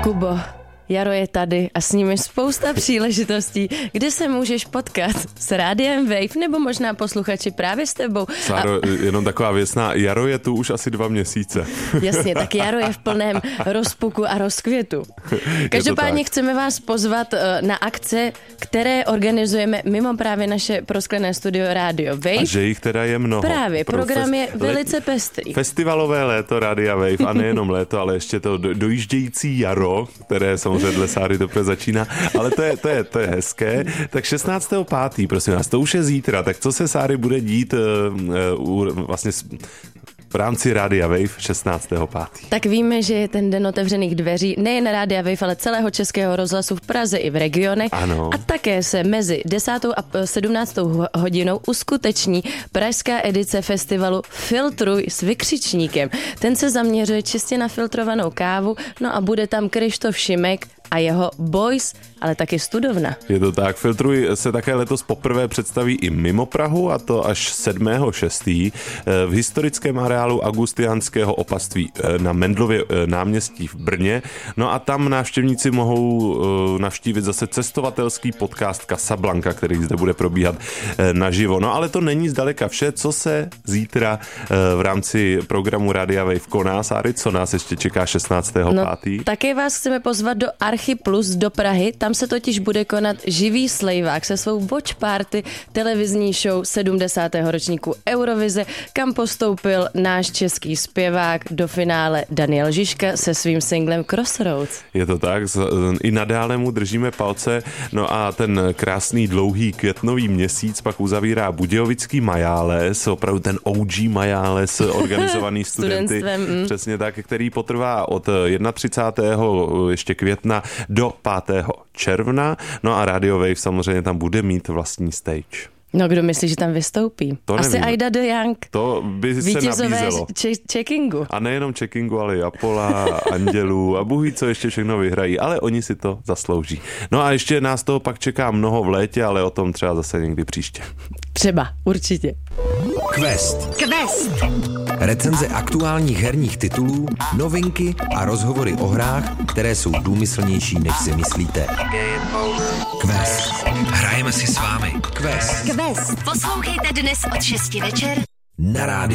Kubo, jaro je tady a s nimi spousta příležitostí, kde se můžeš potkat s Rádiem Wave nebo možná posluchači právě s tebou. Sáro, jenom taková věcná, jaro je tu už asi 2 měsíce. Jasně, tak jaro je v plném rozpuku a rozkvětu. Každopádně chceme vás pozvat na akce, které organizujeme mimo právě naše prosklené studio Radio Wave. A že jich teda je mnoho. Právě, program je velice pestrý. Festivalové léto Rádia Wave a nejenom léto, ale ještě to dojíždějící jaro, které samozřejmě dle Sáry teprve začíná, ale to je hezké. Tak 16.5. prosím vás, to už je zítra, tak co se Sáry bude dít vlastně v rámci Rádia Wave 16.5. Tak víme, že je ten den otevřených dveří nejen Rádia Wave, ale celého Českého rozhlasu v Praze i v regionech. Ano. A také se mezi 10. a 17. hodinou uskuteční pražská edice festivalu Filtruj s vykřičníkem. Ten se zaměřuje čistě na filtrovanou kávu, no a bude tam Krištof Šimek a jeho Boys, ale taky Studovna. Je to tak, Filtruj se také letos poprvé představí i mimo Prahu, a to až 7.6. v historickém areálu Augustiánského opatství na Mendlově náměstí v Brně. No a tam návštěvníci mohou navštívit zase cestovatelský podcast Casablanca, který zde bude probíhat naživo. No ale to není zdaleka vše, co se zítra v rámci programu Rádia Wave koná. Sáry, co nás ještě čeká 16.5. No, také vás chceme pozvat do Archy Plus do Prahy. Tam se totiž bude konat živý slejvák se svou watch party televizní show 70. ročníku Eurovize, kam postoupil náš český zpěvák do finále Daniel Žižka se svým singlem Crossroads. Je to tak, i nadále mu držíme palce, no a ten krásný dlouhý květnový měsíc pak uzavírá budějovický Majáles, opravdu ten OG Majáles organizovaný studenty, přesně tak, který potrvá od 31. ještě května do 5. června, no a Radio Wave samozřejmě tam bude mít vlastní stage. No kdo myslí, že tam vystoupí? To asi nevím. Aida de Young. To by se nabízelo. Checkingu. A nejenom checkingu, ale i Apola, Andělů a Bůh ví, co ještě všechno vyhrají, ale oni si to zaslouží. No a ještě nás toho pak čeká mnoho v létě, ale o tom třeba zase někdy příště. Třeba, určitě. Quest. Recenze aktuálních herních titulů, novinky a rozhovory o hrách, které jsou důmyslnější, než si myslíte. Quest. Hrajeme si s vámi. Quest. Poslouchejte dnes od 6 večer Na rádiu.